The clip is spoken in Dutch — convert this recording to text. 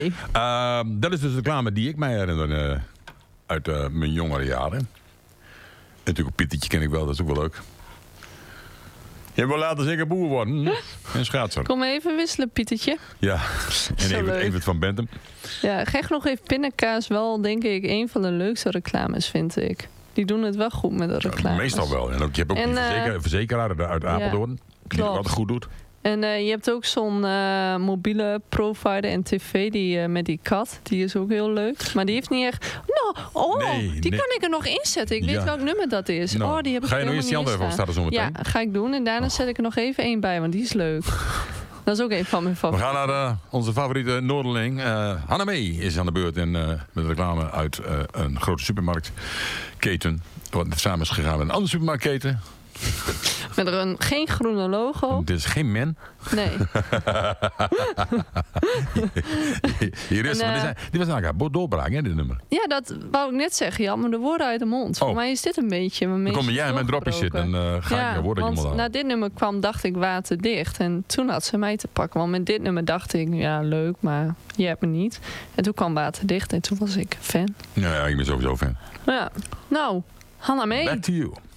Dat is dus de reclame die ik mij herinner uit mijn jongere jaren. En natuurlijk Pietertje ken ik wel, dat is ook wel leuk. Je wil later zeker boer worden. En schaatser. Kom even wisselen, Pietertje. Ja, en Evert van Bentum. Ja, Geg nog even pindakaas wel, denk ik, een van de leukste reclames, vind ik. Die doen het wel goed met de reclames. Ja, meestal wel. En ook, je hebt ook die verzekeraar uit Apeldoorn. Die het altijd goed doet. En je hebt ook zo'n mobiele provider en tv die, met die kat. Die is ook heel leuk. Maar die heeft niet echt... Die kan ik er nog inzetten. Ik weet welk nummer dat is. Nou, Die heb ik ga je nog eerst die andere even starten zometeen? Ja, ga ik doen. En daarna zet ik er nog even één bij, want die is leuk. Dat is ook een van mijn favorieten. We gaan naar onze favoriete Noorderling. Hannemee is aan de beurt met reclame uit een grote supermarktketen. Wat samen is gegaan met een andere supermarktketen. Met geen groene logo. Dit is geen men. Nee. Die was eigenlijk doorbraak, hè, dit nummer. Ja, dat wou ik net zeggen. Je had me de woorden uit de mond. Voor mij is dit een beetje mijn meest. Dan kom jij in mijn dropje zitten en ga ik de woorden uit je mond halen. Na dit nummer kwam, dacht ik, waterdicht. En toen had ze mij te pakken. Want met dit nummer dacht ik, ja, leuk, maar je hebt me niet. En toen kwam waterdicht en toen was ik fan. Ja, ik ben sowieso fan. Ja, nou, Hannemee. Back to you.